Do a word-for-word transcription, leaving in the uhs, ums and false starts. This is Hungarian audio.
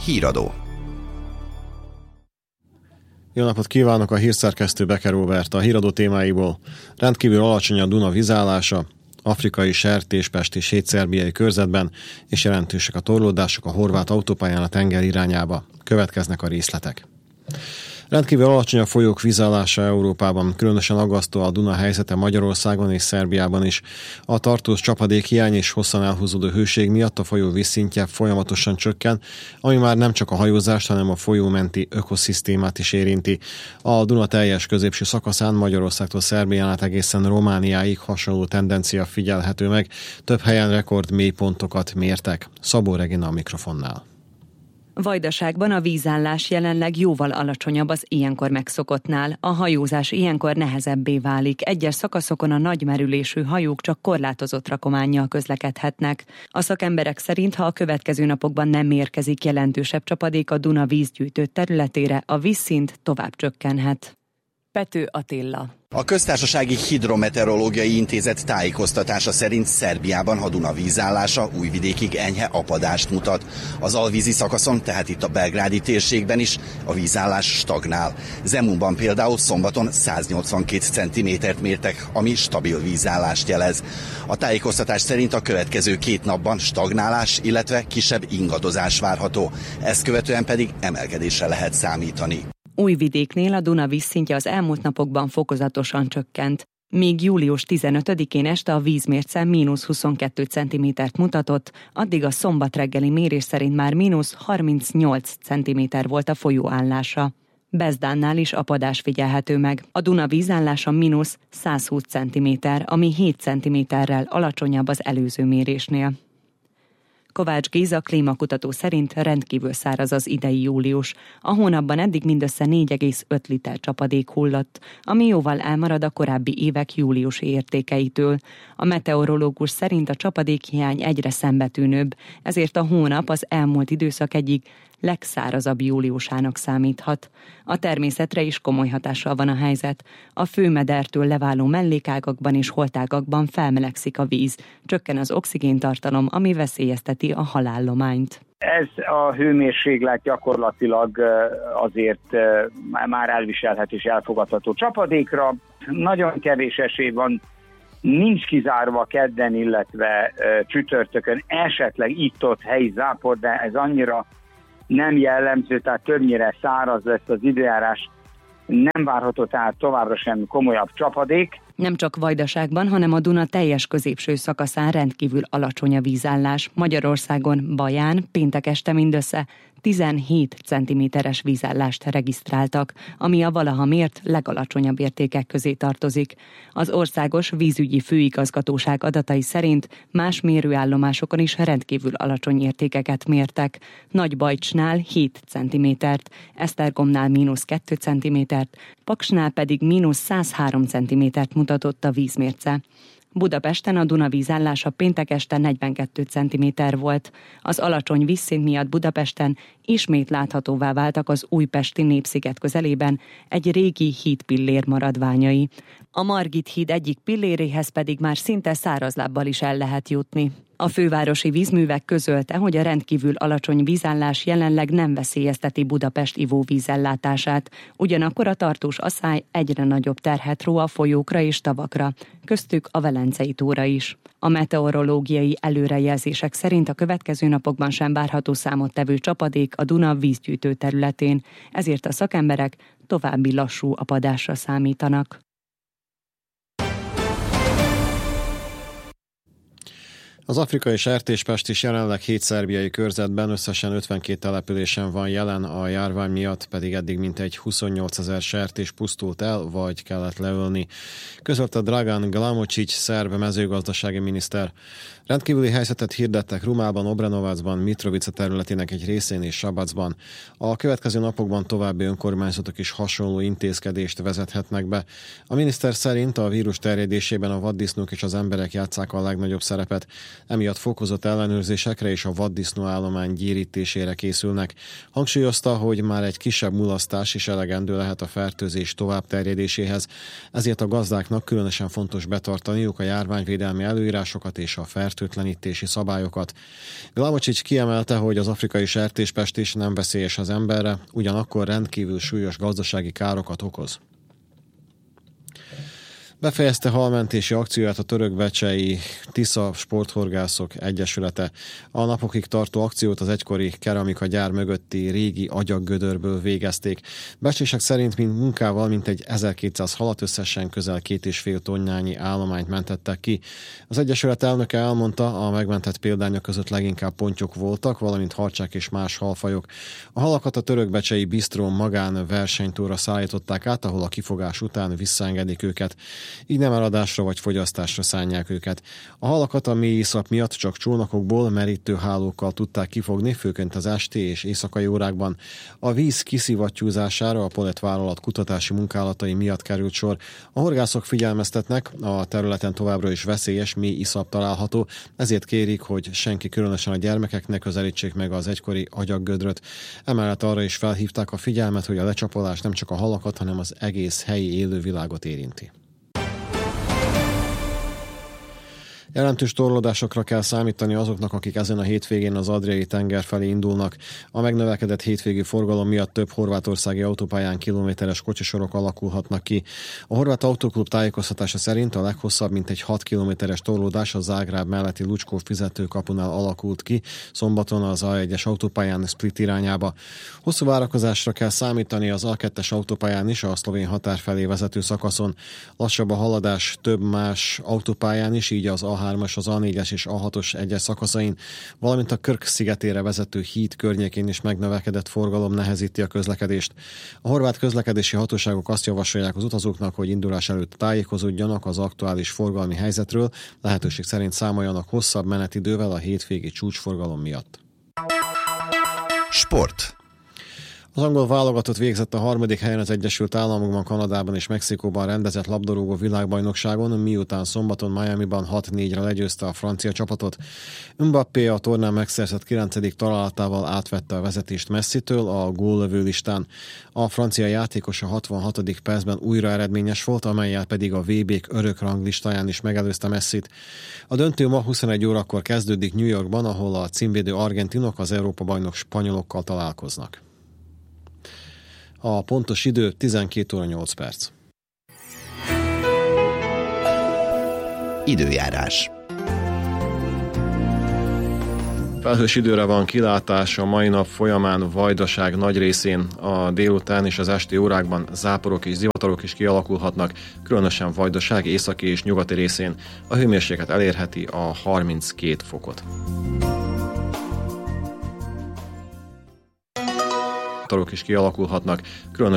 Híradó. Jó napot kívánok, a hírszerkesztő Becker Róbert. A híradó témáiból: rendkívül alacsony a Duna vízállása, afrikai sertéspesti sétszerbiai körzetben, és jelentősek a torlódások a horvát autópályán a tenger irányába. Következnek a részletek. Rendkívül alacsony a folyók vízállása Európában, különösen aggasztó a Duna helyzete Magyarországon és Szerbiában is. A tartós csapadékhiány és hosszan elhúzódó hőség miatt a folyó vízszintje folyamatosan csökken, ami már nem csak a hajózást, hanem a folyómenti ökoszisztémát is érinti. A Duna teljes középső szakaszán Magyarországtól Szerbián át egészen Romániáig hasonló tendencia figyelhető meg, több helyen rekord mélypontokat mértek. Szabó Regina a mikrofonnál. Vajdaságban a vízállás jelenleg jóval alacsonyabb az ilyenkor megszokottnál. A hajózás ilyenkor nehezebbé válik. Egyes szakaszokon a nagy merülésű hajók csak korlátozott rakománnyal közlekedhetnek. A szakemberek szerint, ha a következő napokban nem érkezik jelentősebb csapadék a Duna vízgyűjtő területére, a vízszint tovább csökkenhet. Pető Attila. A Köztársasági Hidrometeorológiai Intézet tájékoztatása szerint Szerbiában a Duna vízállása Újvidékig enyhe apadást mutat. Az alvízi szakaszon, tehát itt a belgrádi térségben is a vízállás stagnál. Zemunban például szombaton száznyolcvankét centimétert mértek, ami stabil vízállást jelez. A tájékoztatás szerint a következő két napban stagnálás, illetve kisebb ingadozás várható. Ezt követően pedig emelkedésre lehet számítani. Újvidéknél a Duna vízszintje az elmúlt napokban fokozatosan csökkent. Míg július tizenötödikén este a vízmérce mínusz huszonkettő centimétert mutatott, addig a szombat reggeli mérés szerint már mínusz harmincnyolc centiméter volt a folyó állása. Bezdánnál is apadás figyelhető meg. A Duna vízállása mínusz százhúsz centiméter, ami hét centiméterrel alacsonyabb az előző mérésnél. Kovács Géza klímakutató szerint rendkívül száraz az idei július. A hónapban eddig mindössze négy egész öt liter csapadék hullott, ami jóval elmarad a korábbi évek júliusi értékeitől. A meteorológus szerint a csapadékhiány egyre szembetűnőbb, ezért a hónap az elmúlt időszak egyik legszárazabb júliusának számíthat. A természetre is komoly hatással van a helyzet. A főmedertől leváló mellékágakban és holtágakban felmelegszik a víz, csökken az oxigéntartalom, ami veszélyezteti a halállományt. Ez a hőmérséklet gyakorlatilag azért már elviselhető és elfogadható csapadékra. Nagyon kevés esély van, nincs kizárva kedden, illetve csütörtökön esetleg itt-ott helyi zápor, de ez annyira nem jellemző, tehát többnyire száraz lesz az időjárás, nem várható tehát továbbra sem komolyabb csapadék. Nem csak Vajdaságban, hanem a Duna teljes középső szakaszán rendkívül alacsony a vízállás. Magyarországon Baján péntek este mindössze tizenhét centiméteres vízállást regisztráltak, ami a valaha mért legalacsonyabb értékek közé tartozik. Az Országos Vízügyi Főigazgatóság adatai szerint más mérőállomásokon is rendkívül alacsony értékeket mértek. Nagybajcsnál hét centimétert, Esztergomnál mínusz kettő centimétert, Paksnál pedig mínusz százhárom centimétert mutatott a vízmérce. Budapesten a Duna vízállása péntek este negyvenkettő centiméter volt. Az alacsony vízszint miatt Budapesten ismét láthatóvá váltak az újpesti Népsziget közelében egy régi hídpillér maradványai. A Margit híd egyik pilléréhez pedig már szinte szárazlábbal is el lehet jutni. A fővárosi vízművek közölte, hogy a rendkívül alacsony vízállás jelenleg nem veszélyezteti Budapest ivóvízellátását, ugyanakkor a tartós aszály egyre nagyobb terhet ró a folyókra és tavakra, köztük a Velencei tóra is. A meteorológiai előrejelzések szerint a következő napokban sem várható számottevő csapadék a Duna vízgyűjtő területén, ezért a szakemberek további lassú apadásra számítanak. Az afrikai sertéspest is jelenleg hét szerbiai körzetben, összesen ötvenkét településen van jelen, a járvány miatt pedig eddig mintegy huszonnyolcezer sertés pusztult el, vagy kellett leölni. Közölte Dragan Glamocic, szerb mezőgazdasági miniszter. Rendkívüli helyzetet hirdettek Rumában, Obrenovacban, Mitrovica területének egy részén és Sabacban. A következő napokban további önkormányzatok is hasonló intézkedést vezethetnek be. A miniszter szerint a vírus terjedésében a vaddisznók és az emberek játsszák a legnagyobb szerepet. Emiatt fokozott ellenőrzésekre és a vaddisznó állomány gyérítésére készülnek. Hangsúlyozta, hogy már egy kisebb mulasztás is elegendő lehet a fertőzés tovább terjedéséhez, ezért a gazdáknak különösen fontos betartaniuk a járványvédelmi előírásokat és a fertőzés fertőtlenítési szabályokat. Glamocsics kiemelte, hogy az afrikai sertéspestis nem veszélyes az emberre, ugyanakkor rendkívül súlyos gazdasági károkat okoz. Befejezte halmentési akcióját a törökbecsei Tisza Sporthorgászok Egyesülete. A napokig tartó akciót az egykori keramikagyár mögötti régi agyaggödörből végezték. Becslések szerint mint munkával mintegy ezerkétszáz halat, összesen közel két és fél tonnányi állományt mentettek ki. Az Egyesület elnöke elmondta, a megmentett példányok között leginkább pontyok voltak, valamint harcsák és más halfajok. A halakat a törökbecsei Bistró magán versenytúra szállították át, ahol a kifogás után visszaengedik őket. Így nem eladásra vagy fogyasztásra szánják őket. A halakat a mély iszap miatt csak csónakokból, merítőhálókkal tudták kifogni, főként az esti és éjszakai órákban. A víz kiszivattyúzására a Polet vállalat kutatási munkálatai miatt került sor. A horgászok figyelmeztetnek, a területen továbbra is veszélyes, mély iszap található, ezért kérik, hogy senki, különösen a gyermekek ne közelítsék meg az egykori agyaggödröt. Emellett arra is felhívták a figyelmet, hogy a lecsapolás nem csak a halakat, hanem az egész helyi élővilágot érinti. Jelentős torlódásokra kell számítani azoknak, akik ezen a hétvégén az Adriai tenger felé indulnak. A megnövekedett hétvégi forgalom miatt több horvátországi autópályán kilométeres kocsisorok alakulhatnak ki. A Horvát Autóklub tájékoztatása szerint a leghosszabb mintegy hat kilométeres torlódás a Zágráb melletti Lucskó fizetőkapunál alakult ki, szombaton az á egyes autópályán Split irányába. Hosszú várakozásra kell számítani az á kettes autópályán is, a szlovén határ felé vezető szakaszon. Lassabb a haladás több más autópályán is, így az á hármas, az á négyes és á hatos egyes szakaszain, valamint a Krk szigetére vezető híd környékén is megnövekedett forgalom nehezíti a közlekedést. A horvát közlekedési hatóságok azt javasolják az utazóknak, hogy indulás előtt tájékozódjanak az aktuális forgalmi helyzetről, lehetőség szerint számoljanak hosszabb menetidővel a hétvégi csúcsforgalom miatt. Sport. Az angol válogatott végzett a harmadik helyen az Egyesült Államokban, Kanadában és Mexikóban rendezett labdarúgó világbajnokságon, miután szombaton Miamiban hat négyre legyőzte a francia csapatot. Mbappé a tornán megszerzett kilencedik találatával átvette a vezetést Messitől a góllövő listán. A francia játékos a hatvanhatodik percben újra eredményes volt, amellyel pedig a vé bék örök ranglistáján is megelőzte Messit. A döntő ma huszonegy órakor kezdődik New Yorkban, ahol a címvédő argentinok az Európa-bajnok spanyolokkal találkoznak. A pontos idő tizenkét óra nyolc perc. Időjárás. Felhős időre van kilátás, a mai nap folyamán Vajdaság nagy részén a délután és az esti órákban záporok és zivatarok is kialakulhatnak, különösen Vajdaság északi és nyugati részén. A hőmérséklet elérheti a harminckét fokot. Zivatarok is kialakulhatnak, különösen